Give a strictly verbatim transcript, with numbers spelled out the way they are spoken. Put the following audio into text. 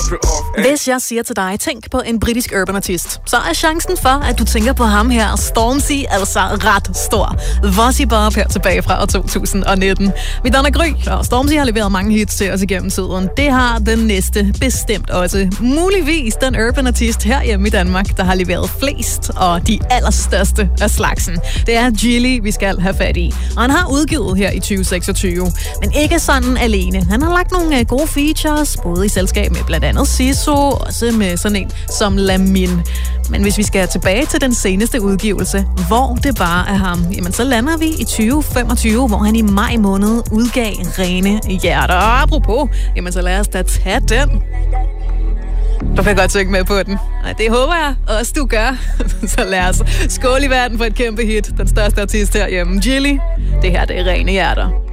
Hvis jeg siger til dig, tænk på en britisk urban artist, så er chancen for, at du tænker på ham her, Stormzy, altså ret stor. Vossy Bob her tilbage fra år to tusind nitten. Mit navn er Gry, og Stormzy har leveret mange hits til os igennem tiden. Det har den næste bestemt også. Muligvis den urban artist herhjemme i Danmark, der har leveret flest og de allerstørste af slagsen. Det er Gilly, vi skal have fat i. Og han har udgivet her i tyve seksogtyve, men ikke sådan alene. Han har lagt nogle gode features, både i selskab med blandt andet Siso, også med sådan en som Lamin. Men hvis vi skal tilbage til den seneste udgivelse, hvor det bare er ham, jamen så lander vi i tyve femogtyve, hvor han i maj måned udgav Rene Hjerter. Og apropos, jamen så lad os da tage den. Du kan godt synge med på den. Nej, det håber jeg også, du gør. Så lad os skåle i verden for et kæmpe hit. Den største artist herhjemme, Gilly. Det her, det er Rene Hjerter.